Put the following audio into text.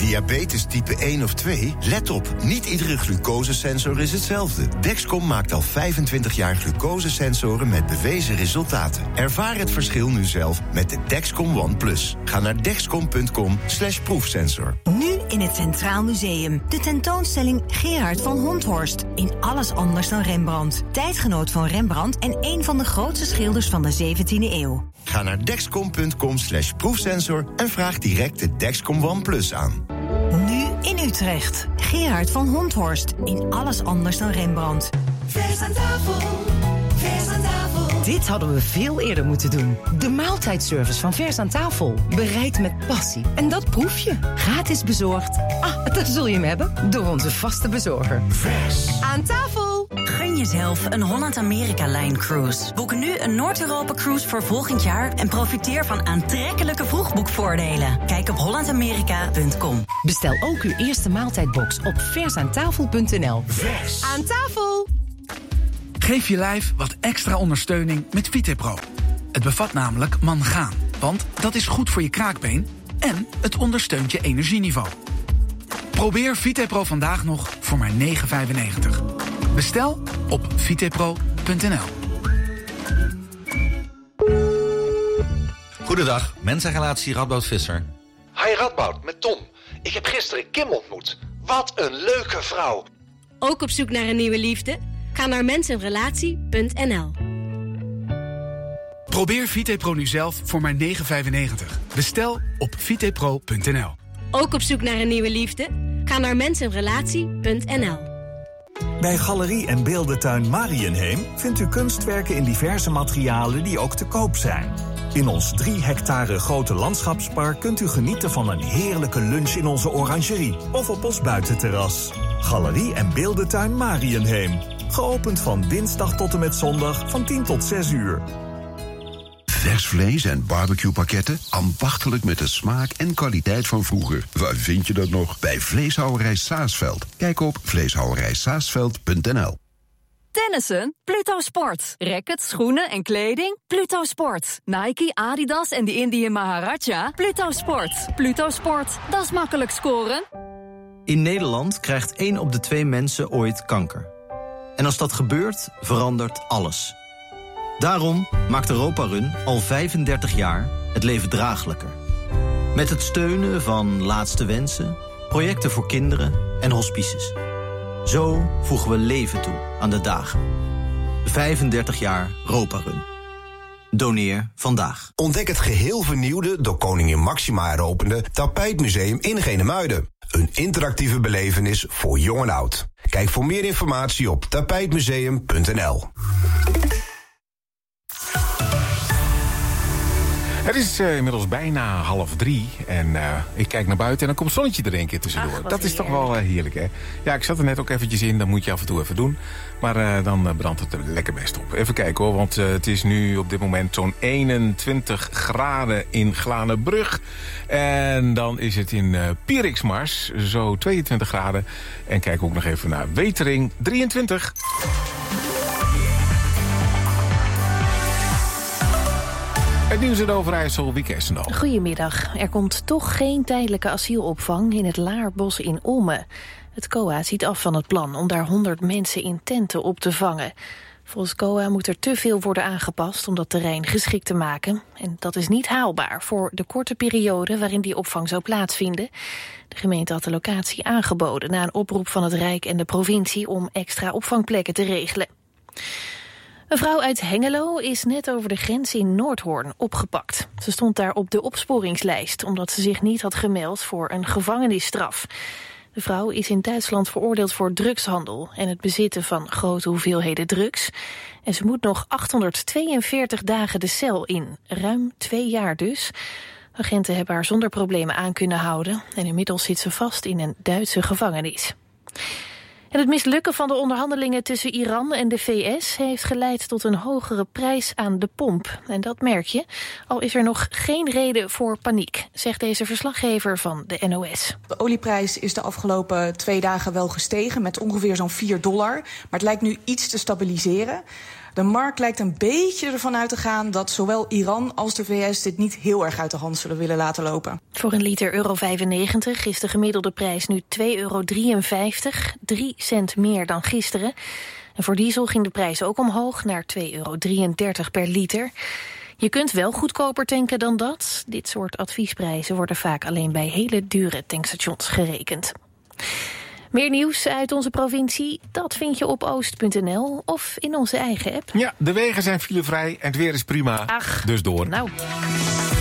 Diabetes type 1 of 2? Let op, niet iedere glucosesensor is hetzelfde. Dexcom maakt al 25 jaar glucosesensoren met bewezen resultaten. Ervaar het verschil nu zelf met de Dexcom One Plus. Ga naar dexcom.com/proefsensor. Nu in het Centraal Museum. De tentoonstelling Gerard van Honthorst. In alles anders dan Rembrandt. Tijdgenoot van Rembrandt en een van de grootste schilders van de 17e eeuw. Ga naar dexcom.com/proefsensor en vraag direct de Dexcom One Plus aan. Nu in Utrecht. Gerard van Honthorst. In alles anders dan Rembrandt. Vers aan tafel. Vers aan tafel. Dit hadden we veel eerder moeten doen. De maaltijdservice van Vers aan tafel. Bereid met passie. En dat proef je. Gratis bezorgd. Daar zul je hem hebben. Door onze vaste bezorger. Vers aan tafel. Gun jezelf een Holland-Amerika-Line-cruise. Boek nu een Noord-Europa-cruise voor volgend jaar en profiteer van aantrekkelijke vroegboekvoordelen. Kijk op hollandamerika.com. Bestel ook uw eerste maaltijdbox op versaantafel.nl. Vers aan tafel. Geef je lijf wat extra ondersteuning met VitePro. Het bevat namelijk mangaan, want dat is goed voor je kraakbeen en het ondersteunt je energieniveau. Probeer VitePro vandaag nog voor maar €9,95. Bestel op vitepro.nl. Goedendag, mensenrelatie Radboud Visser. Hi Radboud, met Tom. Ik heb gisteren Kim ontmoet. Wat een leuke vrouw. Ook op zoek naar een nieuwe liefde? Ga naar mensenrelatie.nl. Probeer VitePro nu zelf voor maar €9,95. Bestel op vitepro.nl. Ook op zoek naar een nieuwe liefde? Ga naar mensenrelatie.nl. Bij Galerie en Beeldentuin Mariënheem vindt u kunstwerken in diverse materialen die ook te koop zijn. In ons 3 hectare grote landschapspark kunt u genieten van een heerlijke lunch in onze orangerie of op ons buitenterras. Galerie en Beeldentuin Mariënheem. Geopend van dinsdag tot en met zondag van 10 tot 6 uur. Vers vlees en barbecuepakketten, ambachtelijk met de smaak en kwaliteit van vroeger. Waar vind je dat nog? Bij Vleeshouwerij Saasveld. Kijk op vleeshouwerijsaasveld.nl. Tennissen? Pluto Sport. Rackets, schoenen en kleding? Pluto Sport. Nike, Adidas en de Indian Maharaja? Pluto Sport. Pluto Sport. Dat is makkelijk scoren. In Nederland krijgt 1 op de 2 mensen ooit kanker. En als dat gebeurt, verandert alles. Daarom maakt Europa Run al 35 jaar het leven draaglijker. Met het steunen van Laatste Wensen, projecten voor kinderen en hospices. Zo voegen we leven toe aan de dagen. 35 jaar Europa Run. Doneer vandaag. Ontdek het geheel vernieuwde, door koningin Máxima heropende Tapijtmuseum in Genemuiden. Een interactieve belevenis voor jong en oud. Kijk voor meer informatie op tapijtmuseum.nl. Het is inmiddels bijna 2:30 en ik kijk naar buiten en dan komt het zonnetje er een keer tussendoor. Dat is toch wel heerlijk, hè? Ja, ik zat er net ook eventjes in, dat moet je af en toe even doen. Maar dan brandt het er lekker best op. Even kijken hoor, want het is nu op dit moment zo'n 21 graden in Glanenbrug. En dan is het in Pieriksmars zo 22 graden. En kijk ook nog even naar Wetering, 23. Het nieuws in Overijssel, Wieke Essendal. Goedemiddag. Er komt toch geen tijdelijke asielopvang in het Laarbos in Ommen. Het COA ziet af van het plan om daar 100 mensen in tenten op te vangen. Volgens COA moet er te veel worden aangepast om dat terrein geschikt te maken. En dat is niet haalbaar voor de korte periode waarin die opvang zou plaatsvinden. De gemeente had de locatie aangeboden na een oproep van het Rijk en de provincie om extra opvangplekken te regelen. Een vrouw uit Hengelo is net over de grens in Noordhoorn opgepakt. Ze stond daar op de opsporingslijst omdat ze zich niet had gemeld voor een gevangenisstraf. De vrouw is in Duitsland veroordeeld voor drugshandel en het bezitten van grote hoeveelheden drugs. En ze moet nog 842 dagen de cel in, ruim 2 jaar dus. Agenten hebben haar zonder problemen aan kunnen houden en inmiddels zit ze vast in een Duitse gevangenis. En het mislukken van de onderhandelingen tussen Iran en de VS heeft geleid tot een hogere prijs aan de pomp. En dat merk je, al is er nog geen reden voor paniek, zegt deze verslaggever van de NOS. De olieprijs is de afgelopen 2 dagen wel gestegen met ongeveer zo'n $4. Maar het lijkt nu iets te stabiliseren. De markt lijkt een beetje ervan uit te gaan dat zowel Iran als de VS dit niet heel erg uit de hand zullen willen laten lopen. Voor een liter euro 95 is de gemiddelde prijs nu €2,53, 3 cent meer dan gisteren. En voor diesel ging de prijs ook omhoog naar €2,33 per liter. Je kunt wel goedkoper tanken dan dat. Dit soort adviesprijzen worden vaak alleen bij hele dure tankstations gerekend. Meer nieuws uit onze provincie, dat vind je op oost.nl of in onze eigen app. Ja, de wegen zijn filevrij en het weer is prima. Ach, dus door. Nou.